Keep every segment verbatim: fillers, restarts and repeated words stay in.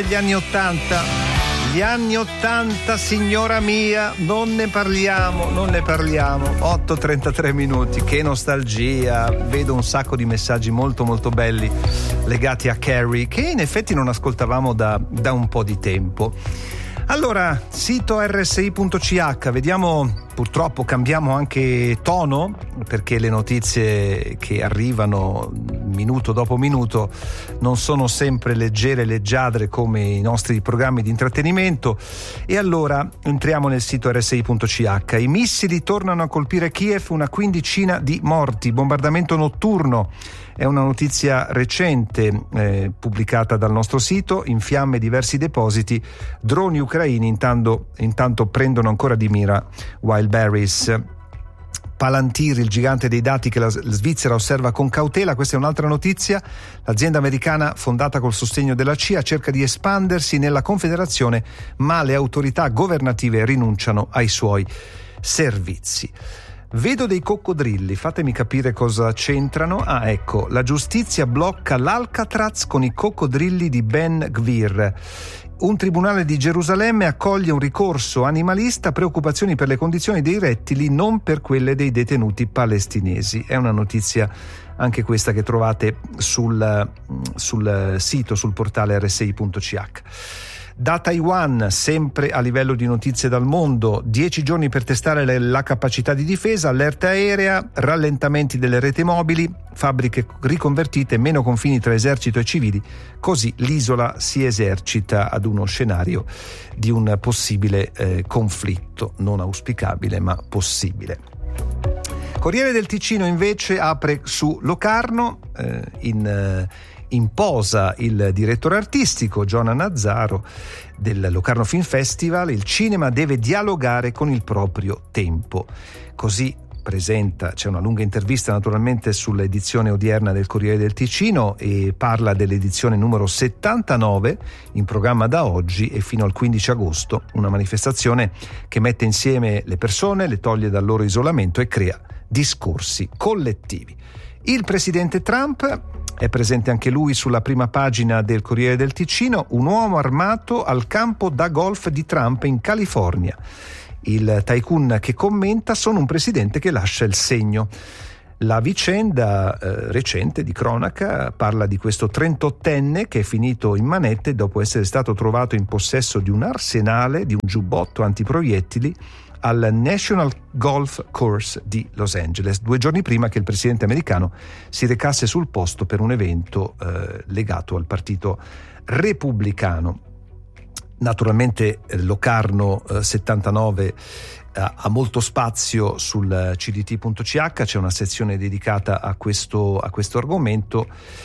Eh, gli anni ottanta, gli anni ottanta, signora mia, non ne parliamo, non ne parliamo. otto e trentatré minuti, che nostalgia. Vedo un sacco di messaggi molto molto belli legati a Carrie, che in effetti non ascoltavamo da, da un po' di tempo. Allora, sito erre esse i punto ci acca, vediamo, purtroppo cambiamo anche tono, perché le notizie che arrivano minuto dopo minuto non sono sempre leggere e leggiadre come i nostri programmi di intrattenimento, e allora entriamo nel sito erre esse i punto ci acca. I missili tornano a colpire Kiev, una quindicina di morti, bombardamento notturno. È una notizia recente eh, pubblicata dal nostro sito. In fiamme diversi depositi, droni ucraini intanto, intanto prendono ancora di mira Wildberries. Palantir, il gigante dei dati che la Svizzera osserva con cautela. Questa è un'altra notizia. L'azienda americana, fondata col sostegno della C I A, cerca di espandersi nella Confederazione, ma le autorità governative rinunciano ai suoi servizi. Vedo dei coccodrilli, fatemi capire cosa c'entrano. Ah, ecco, la giustizia blocca l'Alcatraz con i coccodrilli di Ben Gvir. Un tribunale di Gerusalemme accoglie un ricorso animalista, preoccupazioni per le condizioni dei rettili, non per quelle dei detenuti palestinesi. È una notizia anche questa che trovate sul, sul sito, sul portale erre esse i punto ci acca. Da Taiwan, sempre a livello di notizie dal mondo, dieci giorni per testare la capacità di difesa, allerta aerea, rallentamenti delle reti mobili, fabbriche riconvertite, meno confini tra esercito e civili, così l'isola si esercita ad uno scenario di un possibile eh, conflitto, non auspicabile ma possibile. Corriere del Ticino invece apre su Locarno, eh, in... Eh, in posa il direttore artistico Giona Nazzaro del Locarno Film Festival. Il cinema deve dialogare con il proprio tempo. Così presenta, c'è una lunga intervista naturalmente sull'edizione odierna del Corriere del Ticino, e parla dell'edizione numero settantanove in programma da oggi e fino al quindici agosto, una manifestazione che mette insieme le persone, le toglie dal loro isolamento e crea discorsi collettivi. Il presidente Trump è presente anche lui sulla prima pagina del Corriere del Ticino. Un uomo armato al campo da golf di Trump in California. Il tycoon che commenta: sono un presidente che lascia il segno. La vicenda eh, recente di cronaca parla di questo trentottenne che è finito in manette dopo essere stato trovato in possesso di un arsenale, di un giubbotto antiproiettili al National Golf Course di Los Angeles, due giorni prima che il presidente americano si recasse sul posto per un evento eh, legato al partito repubblicano. Naturalmente eh, Locarno eh, settantanove eh, ha molto spazio sul C D T punto C H, c'è una sezione dedicata a questo, a questo argomento,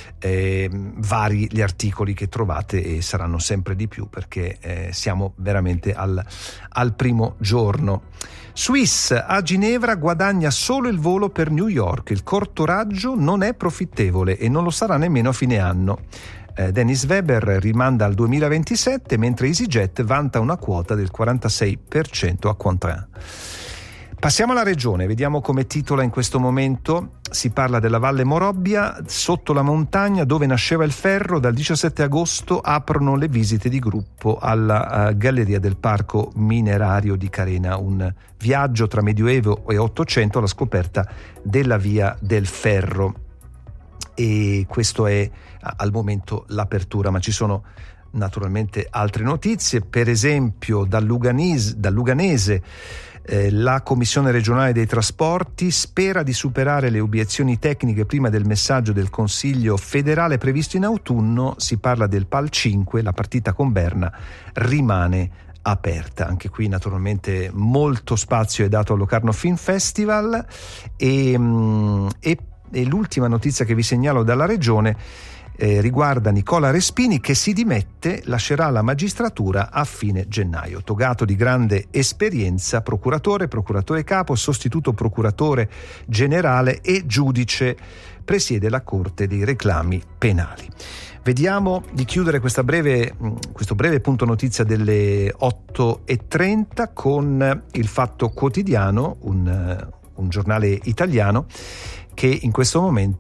eh, vari gli articoli che trovate e saranno sempre di più perché eh, siamo veramente al, al primo giorno. Swiss a Ginevra guadagna solo il volo per New York, il corto raggio non è profittevole e non lo sarà nemmeno a fine anno. Dennis Weber rimanda al duemilaventisette, mentre EasyJet vanta una quota del quarantasei per cento a Cointrin. Passiamo alla regione, vediamo come titola in questo momento. Si parla della Valle Morobbia, sotto la montagna dove nasceva il ferro. Dal diciassette agosto aprono le visite di gruppo alla uh, Galleria del Parco Minerario di Carena, un viaggio tra Medioevo e Ottocento alla scoperta della Via del Ferro. E questo è al momento l'apertura, ma ci sono naturalmente altre notizie. Per esempio dal Luganese, dal Luganese eh, la Commissione regionale dei trasporti spera di superare le obiezioni tecniche prima del messaggio del Consiglio federale previsto in autunno. Si parla del P A L cinque, la partita con Berna rimane aperta. Anche qui naturalmente molto spazio è dato al Locarno Film Festival e, e E l'ultima notizia che vi segnalo dalla regione eh, riguarda Nicola Respini, che si dimette, lascerà la magistratura a fine gennaio. Togato di grande esperienza, procuratore, procuratore capo, sostituto procuratore generale e giudice, presiede la Corte dei reclami penali. Vediamo di chiudere questa breve, questo breve punto notizia delle otto e trenta con il Fatto Quotidiano, un, un giornale italiano che in questo momento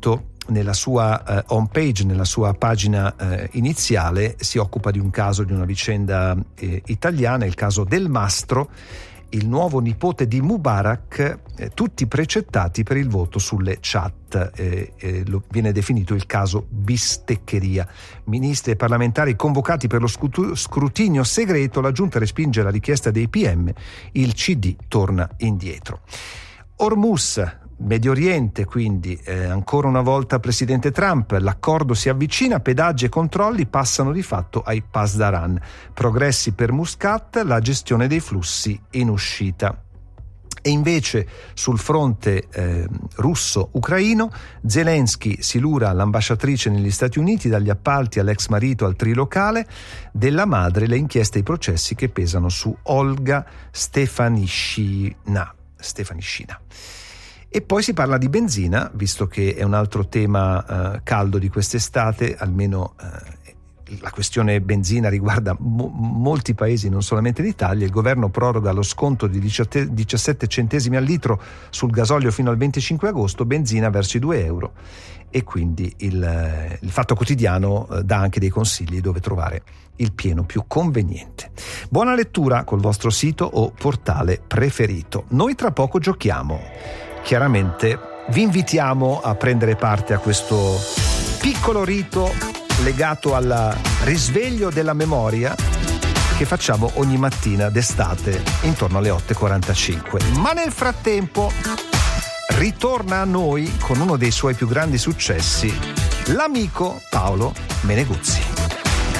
nella sua eh, home page, nella sua pagina eh, iniziale, si occupa di un caso, di una vicenda eh, italiana, il caso Del Mastro, il nuovo nipote di Mubarak, eh, tutti precettati per il voto sulle chat. Eh, eh, lo, viene definito il caso bisteccheria. Ministri e parlamentari convocati per lo scutu- scrutinio segreto, la giunta respinge la richiesta dei P M, il C D torna indietro. Hormuz, Medio Oriente, quindi eh, ancora una volta presidente Trump, l'accordo si avvicina, pedaggi e controlli passano di fatto ai Pasdaran, progressi per Muscat, la gestione dei flussi in uscita. E invece sul fronte eh, russo-ucraino, Zelensky si lura all'ambasciatrice negli Stati Uniti, dagli appalti all'ex marito al trilocale, della madre le inchieste e i processi che pesano su Olga Stefanishyna. Stefanishyna. E poi si parla di benzina, visto che è un altro tema eh, caldo di quest'estate, almeno eh, la questione benzina riguarda mo- molti paesi, non solamente l'Italia. Il governo proroga lo sconto di diciassette centesimi al litro sul gasolio fino al venticinque agosto, benzina verso i due euro, e quindi il, il Fatto Quotidiano eh, dà anche dei consigli dove trovare il pieno più conveniente. Buona lettura col vostro sito o portale preferito. Noi tra poco giochiamo. Chiaramente vi invitiamo a prendere parte a questo piccolo rito legato al risveglio della memoria che facciamo ogni mattina d'estate intorno alle otto e quarantacinque. Ma nel frattempo ritorna a noi con uno dei suoi più grandi successi l'amico Paolo Meneguzzi.